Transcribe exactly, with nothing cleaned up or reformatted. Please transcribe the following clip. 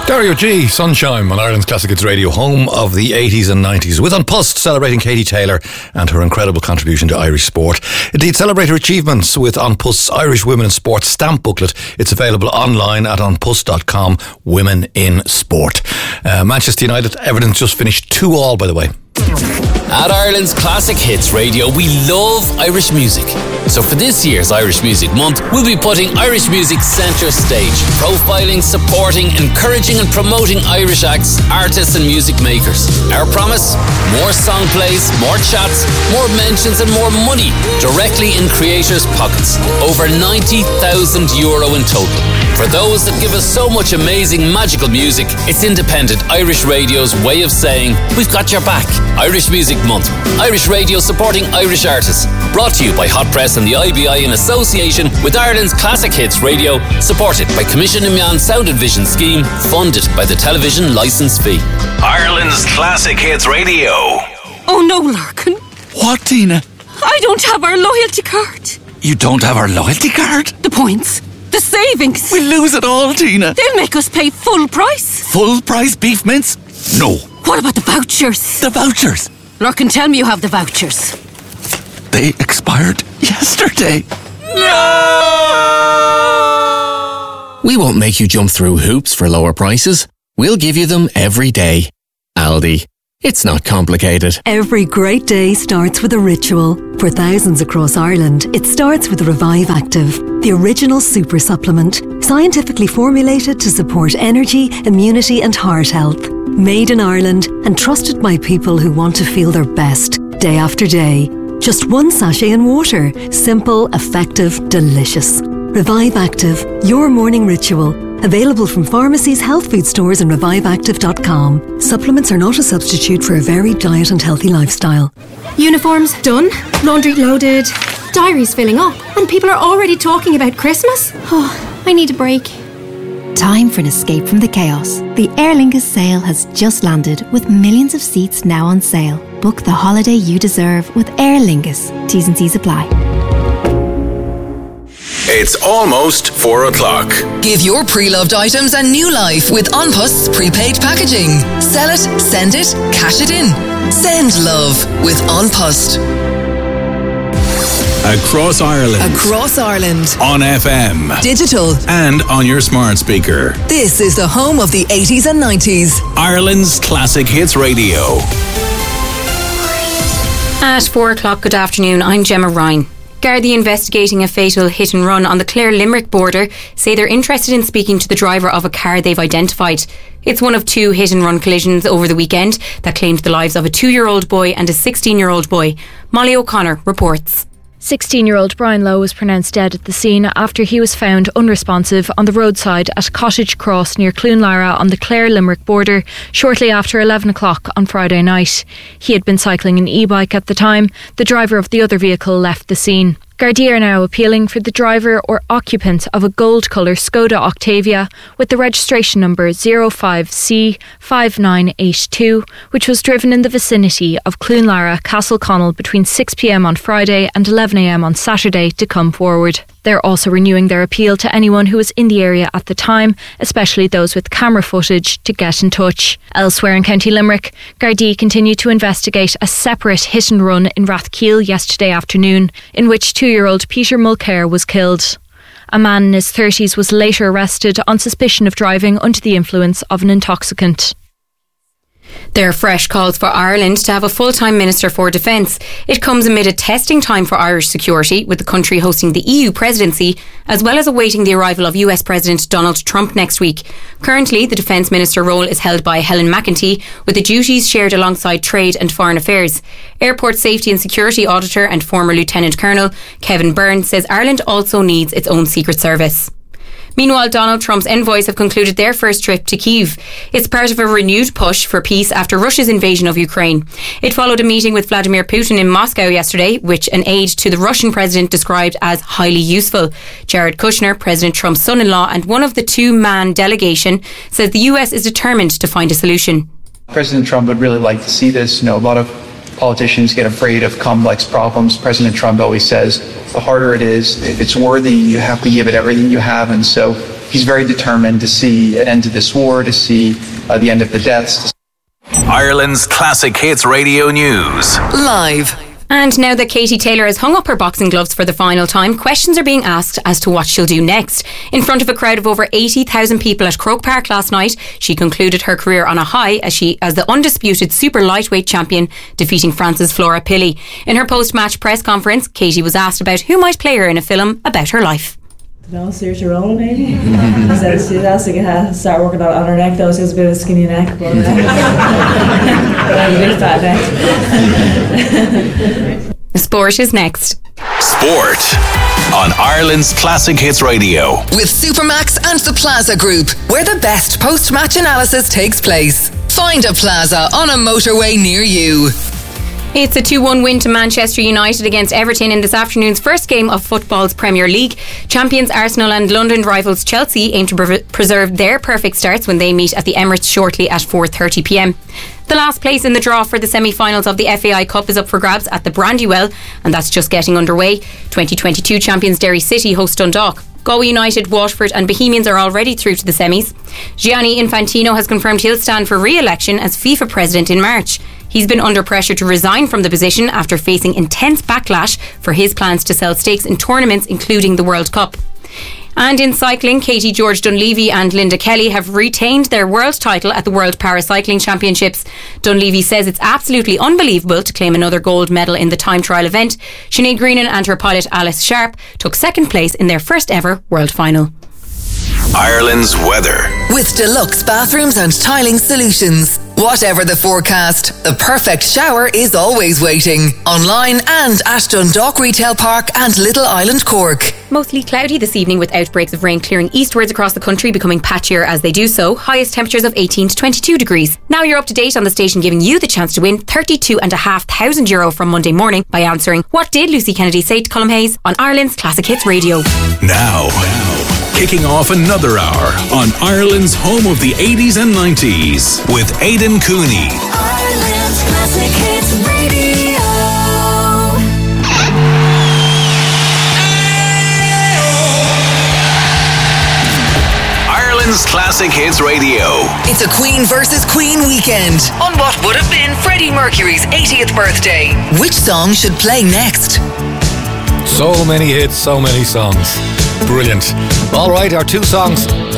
Dario G, Sunshine on Ireland's Classic Hits Radio, home of the eighties and nineties, with An Post celebrating Katie Taylor and her incredible contribution to Irish sport. Indeed, celebrate her achievements with An Post's Irish Women in Sport stamp booklet. It's available online at an post dot com, Women in Sport. Uh, Manchester United, Everton's just finished two all, by the way. At Ireland's Classic Hits Radio, we love Irish music. So for this year's Irish Music Month, we'll be putting Irish music centre stage, profiling, supporting, encouraging and promoting Irish acts, artists and music makers. Our promise? More song plays, more chats, more mentions and more money directly in creators' pockets. Over ninety thousand euro in total. For those that give us so much amazing, magical music, it's independent Irish radio's way of saying, we've got your back. Irish Music Month. Irish radio supporting Irish artists. Brought to you by Hot Press and the I B I in association with Ireland's Classic Hits Radio. Supported by Commission Imyan Sound and Vision Scheme. Funded by the television licence fee. Ireland's Classic Hits Radio. Oh no, Larkin. What, Tina? I don't have our loyalty card. You don't have our loyalty card? The points. The savings. We'll lose it all, Tina. They'll make us pay full price. Full price beef mince? No. What about the vouchers? The vouchers? Larkin, tell me you have the vouchers. They expired yesterday. No! We won't make you jump through hoops for lower prices. We'll give you them every day. Aldi. It's not complicated. Every great day starts with a ritual. For thousands across Ireland, it starts with Revive Active, the original super supplement, scientifically formulated to support energy, immunity and heart health. Made in Ireland and trusted by people who want to feel their best, day after day. Just one sachet in water. Simple, effective, delicious. Revive Active, your morning ritual. Available from pharmacies, health food stores and revive active dot com. Supplements are not a substitute for a varied diet and healthy lifestyle. Uniforms done, laundry loaded, diaries filling up, and people are already talking about Christmas? Oh, I need a break. Time for an escape from the chaos. The Aer Lingus sale has just landed with millions of seats now on sale. Book the holiday you deserve with Aer Lingus. T's and C's apply. It's almost four o'clock. Give your pre-loved items a new life with An Post's prepaid packaging. Sell it, send it, cash it in. Send love with An Post. Across Ireland. Across Ireland. On F M. Digital. And on your smart speaker. This is the home of the eighties and nineties. Ireland's Classic Hits Radio. At four o'clock, good afternoon, I'm Gemma Ryan. Gardaí investigating a fatal hit and run on the Clare-Limerick border say they're interested in speaking to the driver of a car they've identified. It's one of two hit and run collisions over the weekend that claimed the lives of a two-year-old boy and a sixteen-year-old boy. Molly O'Connor reports. sixteen-year-old Brian Lowe was pronounced dead at the scene after he was found unresponsive on the roadside at Cottage Cross near Cloonlara on the Clare-Limerick border shortly after eleven o'clock on Friday night. He had been cycling an e-bike at the time. The driver of the other vehicle left the scene. Gardaí are now appealing for the driver or occupant of a gold colour Skoda Octavia with the registration number zero five C five nine eight two, which was driven in the vicinity of Cloonlara, Castleconnell between six p.m. on Friday and eleven a.m. on Saturday to come forward. They're also renewing their appeal to anyone who was in the area at the time, especially those with camera footage, to get in touch. Elsewhere in County Limerick, Gardaí continue to investigate a separate hit and run in Rathkeel yesterday afternoon, in which two-year-old Peter Mulcair was killed. A man in his thirties was later arrested on suspicion of driving under the influence of an intoxicant. There are fresh calls for Ireland to have a full-time Minister for Defence. It comes amid a testing time for Irish security, with the country hosting the E U presidency, as well as awaiting the arrival of U S President Donald Trump next week. Currently, the Defence Minister role is held by Helen McEntee, with the duties shared alongside Trade and Foreign Affairs. Airport Safety and Security Auditor and former Lieutenant Colonel Kevin Byrne says Ireland also needs its own Secret Service. Meanwhile, Donald Trump's envoys have concluded their first trip to Kyiv. It's part of a renewed push for peace after Russia's invasion of Ukraine. It followed a meeting with Vladimir Putin in Moscow yesterday, which an aide to the Russian president described as highly useful. Jared Kushner, President Trump's son-in-law and one of the two-man delegation, says the U S is determined to find a solution. President Trump would really like to see this. You know, a lot of politicians get afraid of complex problems. President Trump always says, the harder it is, if it's worthy, you have to give it everything you have. And so he's very determined to see an end to this war, to see uh, the end of the deaths. Ireland's Classic Hits Radio News. Live. And now that Katie Taylor has hung up her boxing gloves for the final time, questions are being asked as to what she'll do next. In front of a crowd of over eighty thousand people at Croke Park last night, she concluded her career on a high as she as the undisputed super lightweight champion, defeating France's Flora Pilley. In her post-match press conference, Katie was asked about who might play her in a film about her life. No, suit your own, maybe. I said, see, that's like I start working on, on her neck, though. She has a bit of a skinny neck, but, uh, but I have a big fat neck. Sport is next. Sport on Ireland's Classic Hits Radio. With Supermax and the Plaza Group, where the best post-match analysis takes place. Find a Plaza on a motorway near you. It's a two one win to Manchester United against Everton in this afternoon's first game of football's Premier League. Champions Arsenal and London rivals Chelsea aim to pre- preserve their perfect starts when they meet at the Emirates shortly at four thirty p m. The last place in the draw for the semi-finals of the F A I Cup is up for grabs at the Brandywell, and that's just getting underway. twenty twenty-two champions Derry City host Dundalk. Galway United, Waterford and Bohemians are already through to the semis. Gianni Infantino has confirmed he'll stand for re-election as FIFA president in March. He's been under pressure to resign from the position after facing intense backlash for his plans to sell stakes in tournaments including the World Cup. And in cycling, Katie George Dunleavy and Linda Kelly have retained their world title at the World Paracycling Championships. Dunleavy says it's absolutely unbelievable to claim another gold medal in the time trial event. Sinead Greenan and her pilot Alice Sharp took second place in their first ever world final. Ireland's weather. With deluxe bathrooms and tiling solutions. Whatever the forecast, the perfect shower is always waiting. Online and at Dundalk Retail Park and Little Island, Cork. Mostly cloudy this evening with outbreaks of rain clearing eastwards across the country, becoming patchier as they do so. Highest temperatures of eighteen to twenty-two degrees. Now you're up to date on the station, giving you the chance to win thirty-two and a half thousand euro from Monday morning by answering "What did Lucy Kennedy say to Colm Hayes?" on Ireland's Classic Hits Radio. Now, now, kicking off another hour on Ireland's home of the eighties and nineties with Aidan Cooney. Ireland's Classic Hits Radio. Ireland's Classic Hits Radio. It's a Queen versus Queen weekend on what would have been Freddie Mercury's eightieth birthday. Which song should play next? So many hits, so many songs. Brilliant. All right, our two songs